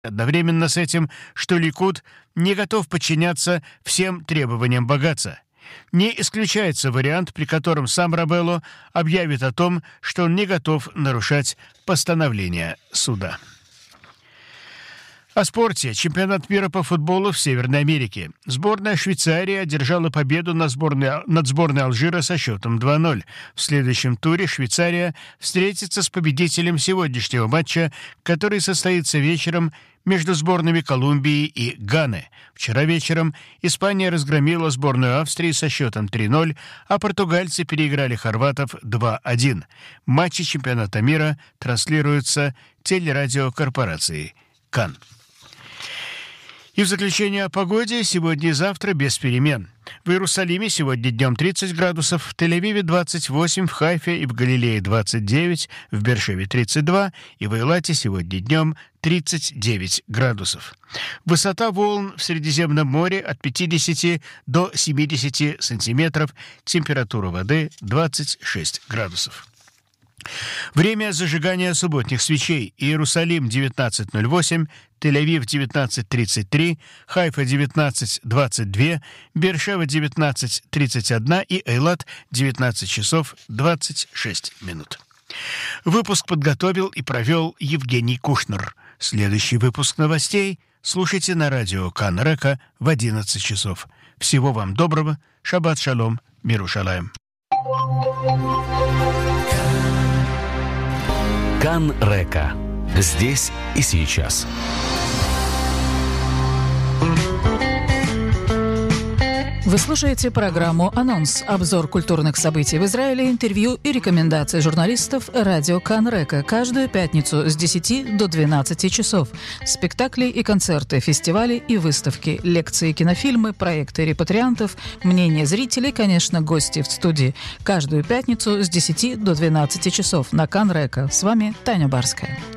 одновременно с этим, что Ликуд не готов подчиняться всем требованиям Багаца. Не исключается вариант, при котором сам Рабелло объявит о том, что он не готов нарушать постановление суда. О спорте. Чемпионат мира по футболу в Северной Америке. Сборная Швейцарии одержала победу над сборной Алжира со счетом 2-0. В следующем туре Швейцария встретится с победителем сегодняшнего матча, который состоится вечером между сборными Колумбии и Ганы. Вчера вечером Испания разгромила сборную Австрии со счетом 3-0, а португальцы переиграли хорватов 2-1. Матчи чемпионата мира транслируются телерадиокорпорацией КАН. И в заключение о погоде. Сегодня и завтра без перемен. В Иерусалиме сегодня днем 30 градусов, в Тель-Авиве 28, в Хайфе и в Галилее 29, в Бершеве 32 и в Эйлате сегодня днем 39 градусов. Высота волн в Средиземном море от 50 до 70 сантиметров, температура воды 26 градусов. Время зажигания субботних свечей. Иерусалим 19:08, Тель-Авив 19:33, Хайфа 19:22, Бершева 19:31 и Эйлат 19 часов 26 минут. Выпуск подготовил и провел Евгений Кушнер. Следующий выпуск новостей слушайте на радио КАН Река в 11 часов. Всего вам доброго. Шаббат шалом. Мирушалаем. КАН Река. Здесь и сейчас. Вы слушаете программу «Анонс». Обзор культурных событий в Израиле, интервью и рекомендации журналистов радио КАН Река каждую пятницу с 10 до 12 часов. Спектакли и концерты, фестивали и выставки, лекции, кинофильмы, проекты репатриантов, мнения зрителей, конечно, гости в студии. Каждую пятницу с 10 до 12 часов на КАН Река. С вами Таня Барская.